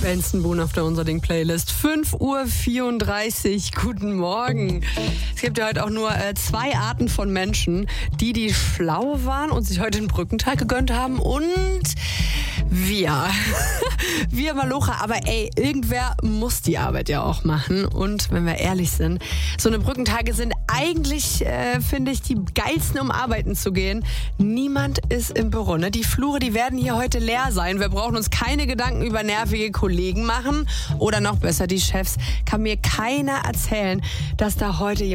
Benson Boone auf der Unser Ding Playlist. 5:34 Uhr. Guten Morgen. Es gibt ja heute auch nur zwei Arten von Menschen. Die schlau waren und sich heute den Brückentag gegönnt haben und wir. Wir Malocha. Aber ey, irgendwer muss die Arbeit ja auch machen. Und wenn wir ehrlich sind, so eine Brückentage sind eigentlich, finde ich, die geilsten, um arbeiten zu gehen. Niemand ist im Büro. Ne? Die Flure, die werden hier heute leer sein. Wir brauchen uns keine Gedanken über nervige Kollegen machen. Oder noch besser, die Chefs. Kann mir keiner erzählen, dass da heute jemand